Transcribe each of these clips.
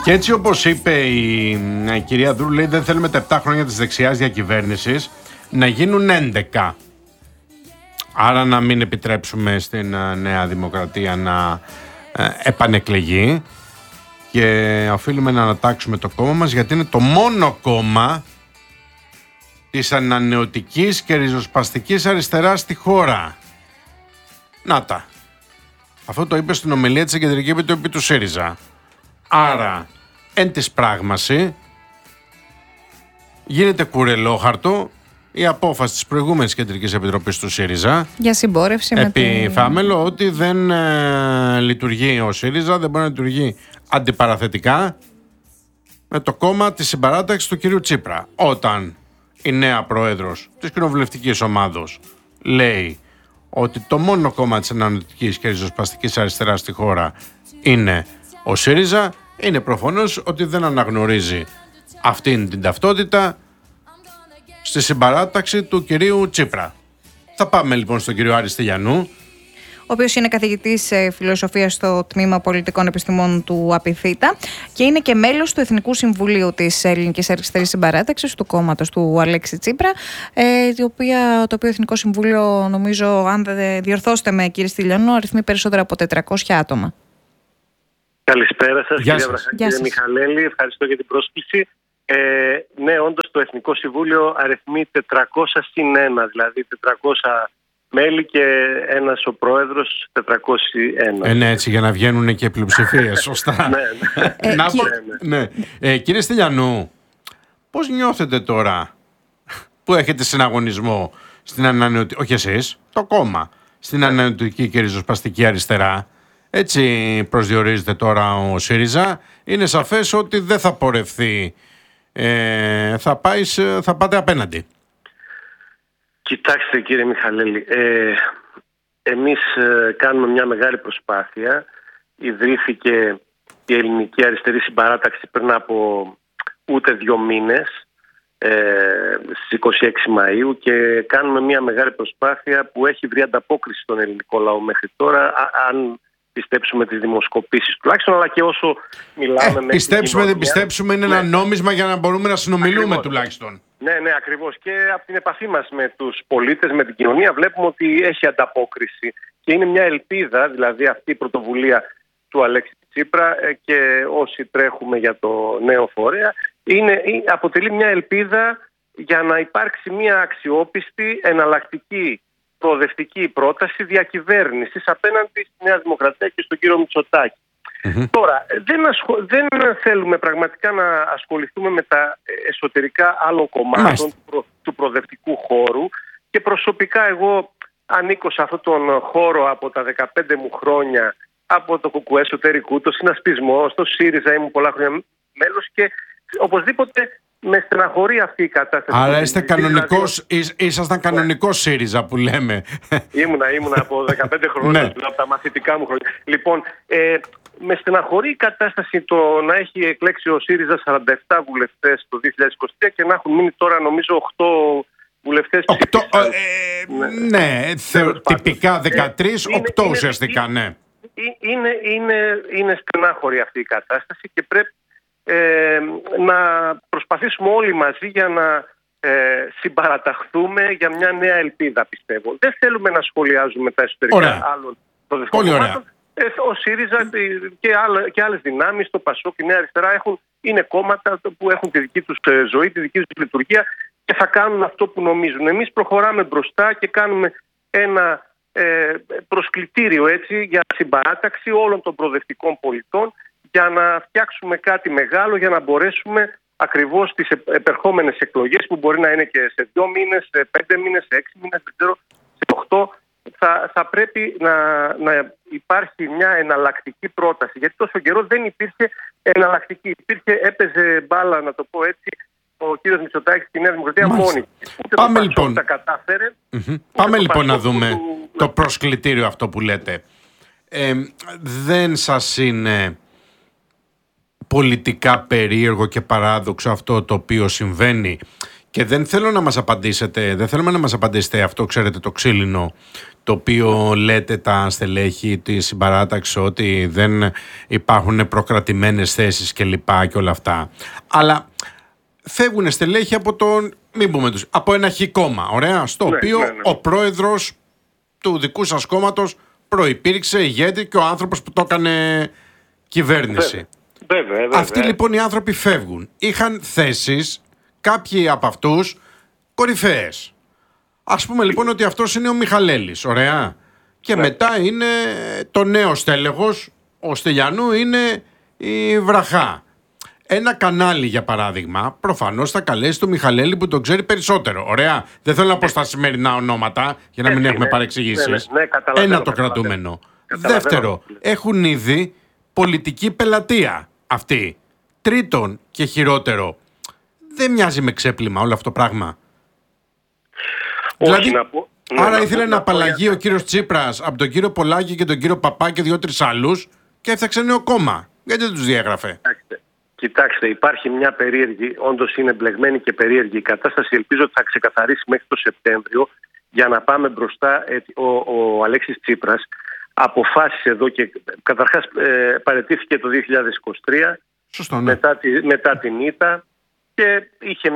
Και έτσι όπως είπε η κυρία Δρού, λέει, δεν θέλουμε τα 7 χρόνια της δεξιάς διακυβέρνησης να γίνουν 11. Άρα να μην επιτρέψουμε στην Νέα Δημοκρατία να επανεκλεγεί και οφείλουμε να ανατάξουμε το κόμμα μας, γιατί είναι το μόνο κόμμα της ανανεωτικής και ριζοσπαστικής αριστεράς στη χώρα. Να τα. Αυτό το είπε στην ομιλία της Κεντρική Επιτροπή του ΣΥΡΙΖΑ. Άρα, εν της πράγμαση, γίνεται κουρελόχαρτο η απόφαση της προηγούμενης Κεντρικής Επιτροπής του ΣΥΡΙΖΑ για συμπόρευση επί Φάμελο, ότι δεν λειτουργεί ο ΣΥΡΙΖΑ, δεν μπορεί να λειτουργεί αντιπαραθετικά με το κόμμα της συμπαράταξης του κυρίου Τσίπρα. Όταν η νέα πρόεδρος της κοινοβουλευτικής ομάδος λέει ότι το μόνο κόμμα της ανανεωτικής και ριζοσπαστικής αριστεράς στη χώρα είναι ο ΣΥΡΙΖΑ, είναι προφανώς ότι δεν αναγνωρίζει αυτήν την ταυτότητα στη συμπαράταξη του κυρίου Τσίπρα. Θα πάμε λοιπόν στον κύριο Άρη Στυλιανού, ο οποίος είναι καθηγητής φιλοσοφίας στο Τμήμα Πολιτικών Επιστημών του ΑΠΙΘΙΤΑ και είναι και μέλος του Εθνικού Συμβουλίου της Ελληνικής Αριστερής Συμπαράταξης, του κόμματος του Αλέξη Τσίπρα, το οποίο Εθνικό Συμβούλιο, νομίζω, αν δεν διορθώσετε με κύριε Στυλιανού, αριθμεί περισσότερα από 400 άτομα. Καλησπέρα σας, κύριε Βραχάκη, κύριε Μιχαλέλη, ευχαριστώ για την πρόσκληση. Ναι, όντως το Εθνικό Συμβούλιο αριθμεί 400 συν 1, δηλαδή 400 μέλη και ένας ο πρόεδρος, 401. Ναι, έτσι, για να βγαίνουν και πλειοψηφίες, σωστά. Κύριε Στυλιανού, πώς νιώθετε τώρα που έχετε συναγωνισμό στην ανανεωτική, όχι εσείς, το κόμμα, στην ανανεωτική και ριζοσπαστική αριστερά? Έτσι προσδιορίζεται τώρα ο ΣΥΡΙΖΑ. Είναι σαφές ότι δεν θα πορευθεί, θα πάτε απέναντι. Κοιτάξτε, κύριε Μιχαλέλη, εμείς κάνουμε μια μεγάλη προσπάθεια. Ιδρύθηκε η Ελληνική Αριστερή Συμπαράταξη πριν από ούτε 2 μήνες, στις 26 Μαΐου, και κάνουμε μια μεγάλη προσπάθεια που έχει βρει ανταπόκριση στον ελληνικό λαό μέχρι τώρα, αν πιστέψουμε τις δημοσκοπήσεις τουλάχιστον, αλλά και όσο μιλάμε με πιστέψουμε, δεν πιστέψουμε, είναι ένα νόμισμα για να μπορούμε να συνομιλούμε. Ακριβώς. Τουλάχιστον. Ναι, ακριβώς. Και από την επαφή μας με τους πολίτες, με την κοινωνία, βλέπουμε ότι έχει ανταπόκριση και είναι μια ελπίδα, δηλαδή αυτή η πρωτοβουλία του Αλέξη Τσίπρα και όσοι τρέχουμε για το νέο φορέα, αποτελεί μια ελπίδα για να υπάρξει μια αξιόπιστη, εναλλακτική, προοδευτική πρόταση διακυβέρνησης απέναντι στη Νέα Δημοκρατία και στον κύριο Μητσοτάκη. Τώρα, δεν θέλουμε πραγματικά να ασχοληθούμε με τα εσωτερικά άλλων κομμάτων του προοδευτικού χώρου, και προσωπικά εγώ ανήκω σε αυτόν τον χώρο από τα 15 μου χρόνια, από το ΚΚΕ εσωτερικού, το συνασπισμό, στο ΣΥΡΙΖΑ ήμουν πολλά χρόνια μέλος και οπωσδήποτε με στεναχωρεί αυτή η κατάσταση. Άρα είστε κανονικός, ήσασταν κανονικός ΣΥΡΙΖΑ που λέμε. Ήμουνα από 15 χρόνια, από τα μαθητικά μου χρόνια. Λοιπόν, με στεναχωρεί η κατάσταση το να έχει εκλέξει ο ΣΥΡΙΖΑ 47 βουλευτές το 2023 και να έχουν μείνει τώρα νομίζω 8 βουλευτές ψήφισαν. Τυπικά 13, 8 ουσιαστικά, ναι. Είναι στενάχωρη αυτή η κατάσταση και πρέπει να προσπαθήσουμε όλοι μαζί για να συμπαραταχθούμε για μια νέα ελπίδα, πιστεύω. Δεν θέλουμε να σχολιάζουμε τα εσωτερικά άλλων προοδευτικών κομμάτων. Ο ΣΥΡΙΖΑ και άλλες δυνάμεις, το ΠΑΣΟΚ, η Νέα Αριστερά, είναι κόμματα που έχουν τη δική τους ζωή, τη δική τους λειτουργία και θα κάνουν αυτό που νομίζουν. Εμείς προχωράμε μπροστά και κάνουμε ένα προσκλητήριο έτσι, για συμπαράταξη όλων των προοδευτικών πολιτών, για να φτιάξουμε κάτι μεγάλο, για να μπορέσουμε ακριβώς στις επερχόμενες εκλογές, που μπορεί να είναι και σε 2 μήνες, σε 5 μήνες, σε 6 μήνες, δεν ξέρω, σε 8, θα πρέπει να υπάρχει μια εναλλακτική πρόταση. Γιατί τόσο καιρό δεν υπήρχε εναλλακτική. Έπαιζε μπάλα, να το πω έτσι, ο κύριος Μητσοτάκης στη Νέα Δημοκρατία μόνη. Πάμε λοιπόν, τα κατάφερε. Πάμε λοιπόν να δούμε το προσκλητήριο αυτό που λέτε. Δεν σας είναι πολιτικά περίεργο και παράδοξο αυτό το οποίο συμβαίνει Και δεν θέλω να μας απαντήσετε, δεν θέλουμε να μας απαντήσετε αυτό, ξέρετε, το ξύλινο, το οποίο λέτε τα στελέχη της συμπαράταξης ότι δεν υπάρχουν προκρατημένες θέσεις και λοιπά και όλα αυτά. Αλλά φεύγουν στελέχη από τον, μην πούμε τους, από ένα κόμμα, ωραία, στο οποίο ο πρόεδρος του δικού σας κόμματος προϋπήρξε ηγέτη και ο άνθρωπος που το έκανε κυβέρνηση. Βέβαια. Αυτοί λοιπόν οι άνθρωποι φεύγουν. Είχαν θέσεις, κάποιοι από αυτούς κορυφαίες. Ας πούμε λοιπόν ότι αυτός είναι ο Μιχαλέλης, ωραία. Και μετά είναι το νέο στέλεχος, ο Στελιανού είναι η Βραχά. Ένα κανάλι για παράδειγμα, προφανώς θα καλέσει τον Μιχαλέλη που τον ξέρει περισσότερο, ωραία. Δεν θέλω να πω στα σημερινά ονόματα για να μην έχουμε παρεξηγήσεις. Ένα το κρατούμενο. Δεύτερο, έχουν ήδη πολιτική πελατεία αυτοί. Τρίτον και χειρότερο, δεν μοιάζει με ξέπλυμα όλο αυτό το πράγμα? Όχι, δηλαδή, άρα ήθελε να απαλλαγεί ο κύριος Τσίπρας από τον κύριο Πολάκη και τον κύριο Παπά και 2-3 άλλους και έφτιαξε νέο κόμμα. Γιατί δεν τους διέγραφε? Κοιτάξτε, υπάρχει μια περίεργη, όντως είναι μπλεγμένη και περίεργη η κατάσταση. Ελπίζω ότι θα ξεκαθαρίσει μέχρι το Σεπτέμβριο για να πάμε μπροστά. Ο Αλέξης Τσίπρας αποφάσισε εδώ και καταρχάς παραιτήθηκε το 2023. Σωστό, ναι. μετά την ήττα και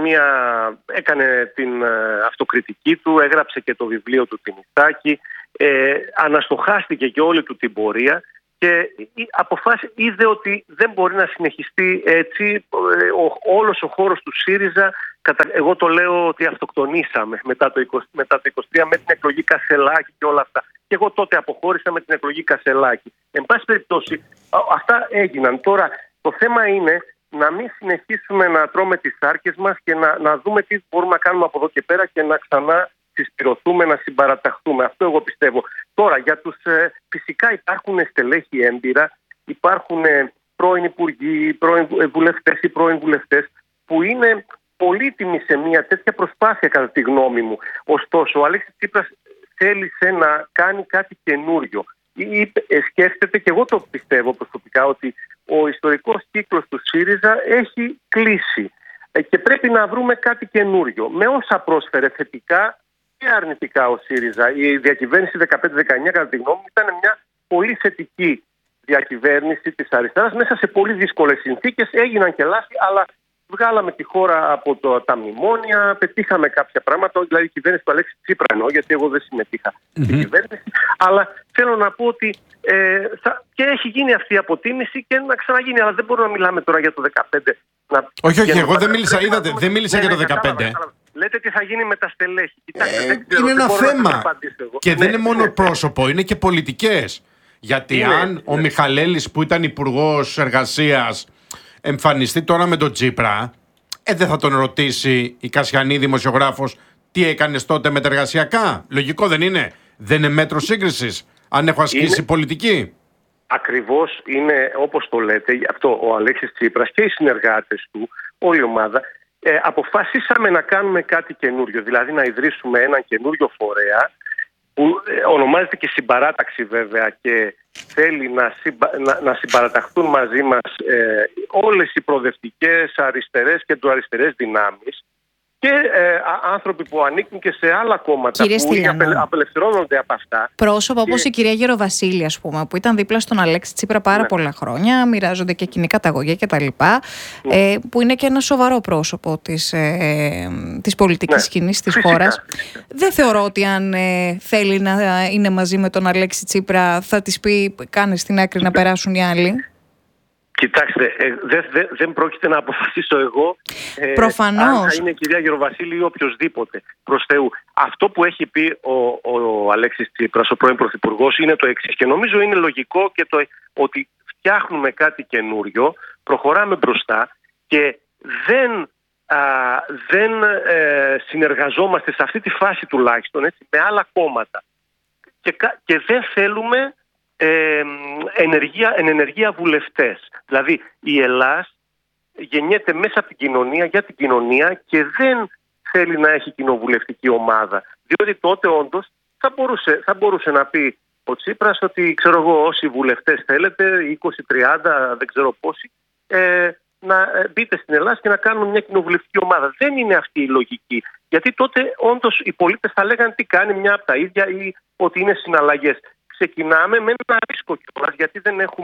έκανε την αυτοκριτική του, έγραψε και το βιβλίο του Τινιστάκη, αναστοχάστηκε και όλη του την πορεία και είδε ότι δεν μπορεί να συνεχιστεί έτσι. Όλος ο χώρος του ΣΥΡΙΖΑ, εγώ το λέω ότι αυτοκτονήσαμε μετά το 23 με την εκλογή Κασελάκη και όλα αυτά. Και εγώ τότε αποχώρησα με την εκλογή Κασελάκη. Εν πάση περιπτώσει, αυτά έγιναν. Τώρα το θέμα είναι να μην συνεχίσουμε να τρώμε τις σάρκες μας και να δούμε τι μπορούμε να κάνουμε από εδώ και πέρα και να ξανά συσπηρωθούμε, να συμπαραταχθούμε. Αυτό εγώ πιστεύω. Τώρα, για τους φυσικά υπάρχουν στελέχη έμπειρα, υπάρχουν πρώην υπουργοί, πρώην βουλευτές ή πρώην βουλευτές που είναι πολύτιμοι σε μια τέτοια προσπάθεια κατά τη γνώμη μου. Ωστόσο, ο Αλέξης Τσίπρας θέλησε να κάνει κάτι καινούριο. Σκέφτεται, και εγώ το πιστεύω προσωπικά, ότι ο ιστορικός κύκλος του ΣΥΡΙΖΑ έχει κλείσει και πρέπει να βρούμε κάτι καινούριο. Με όσα πρόσφερε θετικά και αρνητικά ο ΣΥΡΙΖΑ. Η διακυβέρνηση 15-19 κατά τη γνώμη μου ήταν μια πολύ θετική διακυβέρνηση της αριστεράς μέσα σε πολύ δύσκολες συνθήκες. Έγιναν και λάθη, αλλά βγάλαμε τη χώρα από τα μνημόνια, πετύχαμε κάποια πράγματα, δηλαδή η κυβέρνηση του Αλέξη Τσίπρα εννοώ, γιατί εγώ δεν συμμετείχα στην κυβέρνηση. Αλλά θέλω να πω ότι και έχει γίνει αυτή η αποτίμηση και να ξαναγίνει. Αλλά δεν μπορούμε να μιλάμε τώρα για το 2015. Όχι, εγώ δεν μίλησα, είδατε, δεν μίλησα για το 2015. Λέτε τι θα γίνει με τα στελέχη. Κοιτάξτε, είναι ένα θέμα. Και δεν είναι μόνο πρόσωπο, είναι και πολιτικές. Γιατί αν ο Μιχαλέλης που ήταν υπουργός εργασίας εμφανιστεί τώρα με τον Τσίπρα, δεν θα τον ρωτήσει η Κασιανή δημοσιογράφος τι έκανες τότε με τα εργασιακά? Λογικό δεν είναι? Δεν είναι μέτρο σύγκρισης αν έχω ασκήσει πολιτική? Ακριβώς είναι όπως το λέτε. Αυτό ο Αλέξης Τσίπρας και οι συνεργάτες του, όλη η ομάδα, αποφασίσαμε να κάνουμε κάτι καινούριο. Δηλαδή να ιδρύσουμε έναν καινούριο φορέα που ονομάζεται και συμπαράταξη βέβαια και θέλει να συμπαραταχθούν μαζί μας όλες οι προοδευτικές αριστερές και κεντροαριστερές δυνάμεις και άνθρωποι που ανήκουν και σε άλλα κόμματα που απελευθερώνονται από αυτά. Πρόσωπα όπως η κυρία Γεροβασίλη, ας πούμε, που ήταν δίπλα στον Αλέξη Τσίπρα πάρα πολλά χρόνια, μοιράζονται και κοινή καταγωγή κτλ. Που είναι και ένα σοβαρό πρόσωπο της πολιτικής σκηνής της χώρας. Δεν θεωρώ ότι αν θέλει να είναι μαζί με τον Αλέξη Τσίπρα θα της πει κάνε στην άκρη να περάσουν οι άλλοι. Κοιτάξτε, δεν πρόκειται να αποφασίσω εγώ. Προφανώς. Αν θα είναι η κυρία Γεροβασίλη ή οποιοδήποτε. Προς Θεού. Αυτό που έχει πει ο Αλέξης Τσίπρας, ο πρώην Πρωθυπουργός, είναι το εξής. Και νομίζω είναι λογικό και ότι φτιάχνουμε κάτι καινούριο, προχωράμε μπροστά και δεν συνεργαζόμαστε σε αυτή τη φάση τουλάχιστον με άλλα κόμματα. Και δεν θέλουμε ενεργεία βουλευτές. Δηλαδή η Ελλάς γεννιέται μέσα από την κοινωνία, για την κοινωνία και δεν θέλει να έχει κοινοβουλευτική ομάδα. Διότι τότε όντως θα μπορούσε να πει ο Τσίπρας ότι ξέρω εγώ όσοι βουλευτές θέλετε, 20-30 δεν ξέρω πόσοι, να μπείτε στην Ελλάδα και να κάνουμε μια κοινοβουλευτική ομάδα. Δεν είναι αυτή η λογική. Γιατί τότε όντως οι πολίτες θα λέγανε τι κάνει μια από τα ίδια ή ότι είναι συναλλαγές. Ξεκινάμε με ένα ρίσκο κιόλας, γιατί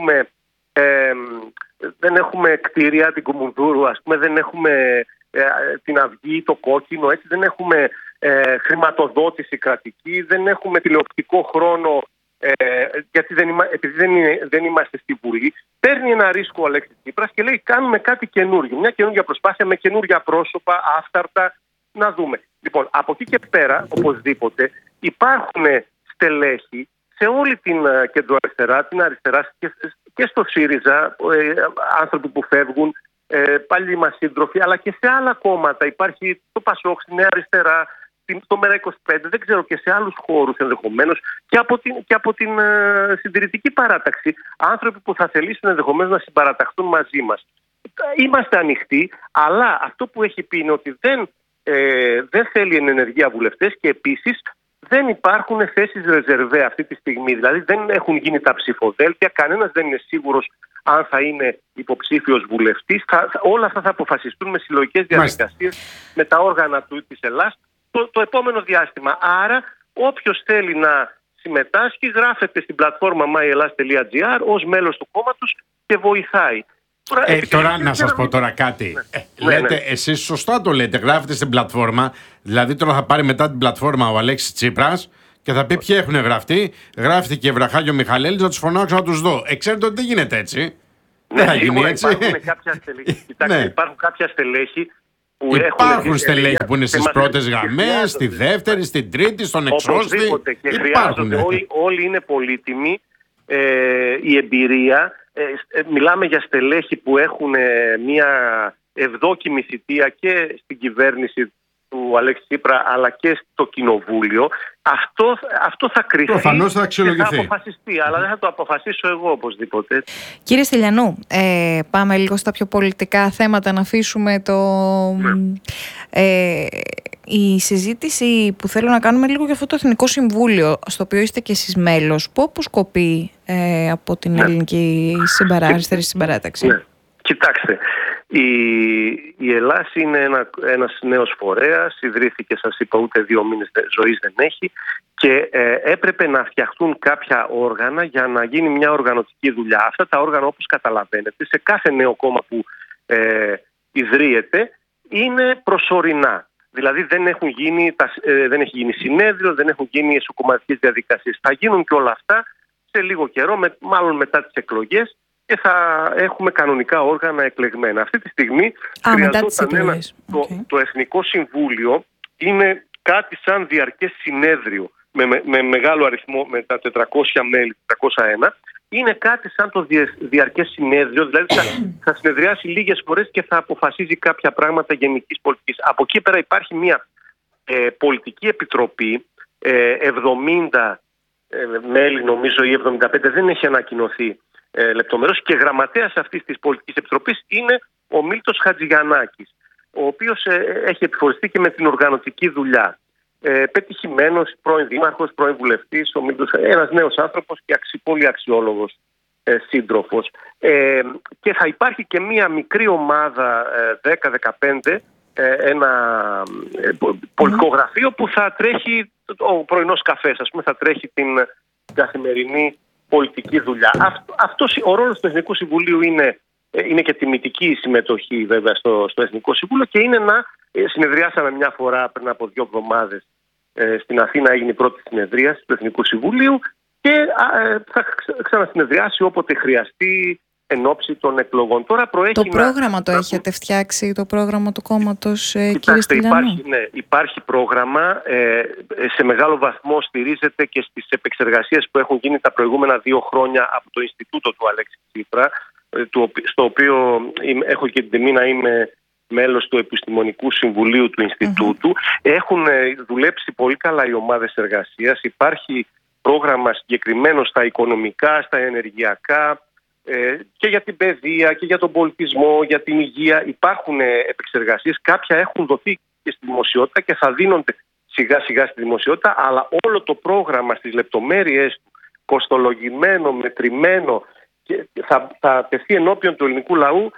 δεν έχουμε κτίρια, την Κουμουνδούρου, ας πούμε, δεν έχουμε την Αυγή, το Κόκκινο, έτσι, δεν έχουμε χρηματοδότηση κρατική, δεν έχουμε τηλεοπτικό χρόνο, γιατί επειδή δεν είμαστε στη Βουλή. Παίρνει ένα ρίσκο ο Αλέξης Τσίπρας και λέει κάνουμε κάτι καινούργιο, μια καινούργια προσπάθεια με καινούργια πρόσωπα, άφταρτα, να δούμε. Λοιπόν, από εκεί και πέρα, οπωσδήποτε, υπάρχουν στελέχη σε όλη την κεντροαριστερά, την αριστερά και στο ΣΥΡΙΖΑ, άνθρωποι που φεύγουν, παλιοί μας σύντροφοι, αλλά και σε άλλα κόμματα. Υπάρχει το ΠΑΣΟΚ, στη Νέα Αριστερά, το ΜΕΡΑ25, δεν ξέρω, και σε άλλους χώρους ενδεχομένως, και από την συντηρητική παράταξη. Άνθρωποι που θα θελήσουν ενδεχομένως να συμπαραταχθούν μαζί μας. Είμαστε ανοιχτοί, αλλά αυτό που έχει πει είναι ότι δεν θέλει εν ενεργεία βουλευτές και επίσης δεν υπάρχουν θέσεις ρεζερβέ αυτή τη στιγμή. Δηλαδή δεν έχουν γίνει τα ψηφοδέλτια, κανένας δεν είναι σίγουρος αν θα είναι υποψήφιος βουλευτής. Όλα αυτά θα αποφασιστούν με συλλογικές διαδικασίες με τα όργανα της Ελλάδας το επόμενο διάστημα. Άρα όποιος θέλει να συμμετάσχει γράφεται στην πλατφόρμα myellas.gr ως μέλος του κόμματος και βοηθάει. Τώρα να σας πω τώρα κάτι. Λέτε, εσείς σωστά το λέτε, γράφετε στην πλατφόρμα. Δηλαδή τώρα θα πάρει μετά την πλατφόρμα ο Αλέξης Τσίπρας και θα πει ποιοι έχουν γραφτεί. Γράφτηκε Βραχάγιο Μιχαλέλης, να τους φωνάξω να τους δω. Ξέρετε ότι δεν γίνεται έτσι. Δεν θα γίνει έτσι. Υπάρχουν κάποια στελέχη που υπάρχουν στελέχη που είναι στις πρώτες γραμμές, στη δεύτερη, στην τρίτη, στον εξώστη. Και χρειάζονται. Όλοι είναι πολύτιμοι. Η εμπειρία. Μιλάμε για στελέχη που έχουν μια ευδόκιμη θητεία και στην κυβέρνηση του Αλέξη Τσίπρα αλλά και στο κοινοβούλιο. Αυτό θα κρυφθεί. Προφανώς θα αξιολογηθεί. Θα αποφασιστεί, αλλά δεν θα το αποφασίσω εγώ οπωσδήποτε. Κύριε Στυλιανού, πάμε λίγο στα πιο πολιτικά θέματα, να αφήσουμε η συζήτηση που θέλω να κάνουμε λίγο για αυτό το Εθνικό Συμβούλιο, στο οποίο είστε και εσείς μέλος. Πού αποσκοπεί από την ελληνική αριστερή συμπαράταξη? Κοιτάξτε, η Ελλάδα είναι ένας νέος φορέας, ιδρύθηκε, σας είπα, ούτε 2 μήνες ζωής δεν έχει και έπρεπε να φτιαχτούν κάποια όργανα για να γίνει μια οργανωτική δουλειά. Αυτά τα όργανα, όπως καταλαβαίνετε, σε κάθε νέο κόμμα που ιδρύεται είναι προσωρινά. Δηλαδή δεν έχει γίνει συνέδριο, δεν έχουν γίνει εσωκομματικές διαδικασίες. Θα γίνουν και όλα αυτά σε λίγο καιρό, μάλλον μετά τις εκλογές, και θα έχουμε κανονικά όργανα εκλεγμένα. Αυτή τη στιγμή χρειαζόταν το Εθνικό Συμβούλιο, είναι κάτι σαν διαρκές συνέδριο με μεγάλο αριθμό, με τα 400 μέλη, 401. Είναι κάτι σαν το διαρκές συνέδριο, δηλαδή θα συνεδριάσει λίγες φορές και θα αποφασίζει κάποια πράγματα γενικής πολιτικής. Από εκεί πέρα υπάρχει μια πολιτική επιτροπή, 70 μέλη νομίζω ή 75, δεν έχει ανακοινωθεί λεπτομερώς, και γραμματέας αυτής της πολιτικής επιτροπής είναι ο Μίλτος Χατζηγιαννάκης, ο οποίος έχει επιφοριστεί και με την οργανωτική δουλειά. Πετυχημένος, πρώην δήμαρχος, πρώην βουλευτής, ο Μίλτος, ένας νέος άνθρωπος και πολύ αξιόλογος σύντροφος. Και θα υπάρχει και μία μικρή ομάδα 10-15, ένα πολιτικό γραφείο που θα τρέχει, ο πρωινός καφές, ας πούμε, θα τρέχει την καθημερινή πολιτική δουλειά. Ο ρόλος του Εθνικού Συμβουλίου είναι και τιμητική συμμετοχή βέβαια στο Εθνικό Συμβούλιο, και είναι να συνεδριάσαμε μια φορά πριν από 2 εβδομάδες στην Αθήνα, έγινε η πρώτη συνεδρίαση του Εθνικού Συμβουλίου και θα ξανασυνεδριάσει όποτε χρειαστεί εν ώψη των εκλογών. Τώρα προέχει το πρόγραμμα το έχετε φτιάξει, το πρόγραμμα του κόμματος, κύριε Στυλιανού? Υπάρχει πρόγραμμα, σε μεγάλο βαθμό στηρίζεται και στις επεξεργασίες που έχουν γίνει τα προηγούμενα 2 χρόνια από το Ινστιτούτο του Αλέξη Τσίπρα, στο οποίο έχω και την τιμή να είμαι μέλος του Επιστημονικού Συμβουλίου του Ινστιτούτου. Έχουν δουλέψει πολύ καλά οι ομάδες εργασίας. Υπάρχει πρόγραμμα συγκεκριμένο στα οικονομικά, στα ενεργειακά, και για την παιδεία και για τον πολιτισμό, για την υγεία. Υπάρχουν επεξεργασίες, κάποια έχουν δοθεί και στη δημοσιότητα και θα δίνονται σιγά σιγά στη δημοσιότητα, αλλά όλο το πρόγραμμα στις λεπτομέρειες του, κοστολογημένο, μετρημένο, και θα τεθεί ενώπιον του ελληνικού λαού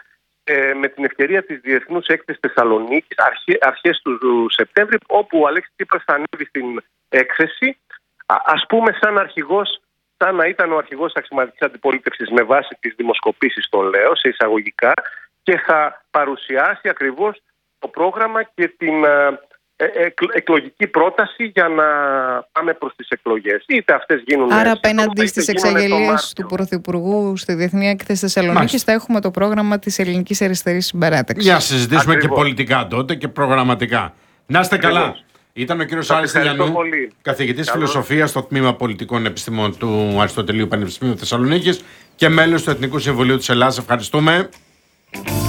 με την ευκαιρία της Διεθνούς Έκθεσης Θεσσαλονίκης αρχές του Σεπτέμβρη, όπου ο Αλέξης Τσίπρας θα ανέβει στην έκθεση, ας πούμε σαν αρχηγός, σαν να ήταν ο αρχηγός της αξιωματικής αντιπολίτευσης με βάση τις δημοσκοπήσεις, το λέω σε εισαγωγικά, και θα παρουσιάσει ακριβώς το πρόγραμμα και την εκλογική πρόταση για να πάμε προς τις εκλογές. Είτε αυτές γίνουν... Άρα απέναντι στις εξαγγελίες του Πρωθυπουργού στη Διεθνή Έκθεση Θεσσαλονίκης θα έχουμε το πρόγραμμα της Ελληνικής Αριστερής Συμπαράταξης. Για να συζητήσουμε και πολιτικά τότε και προγραμματικά. Να είστε καλά. Ήταν ο κύριος Άρης Τηλιανού, καθηγητής φιλοσοφίας στο Τμήμα Πολιτικών Επιστημών του Αριστοτελείου Πανεπιστημίου Θεσσαλονίκης και μέλος του Εθνικού Συμβουλίου της Ελλάδας. Ευχαριστούμε.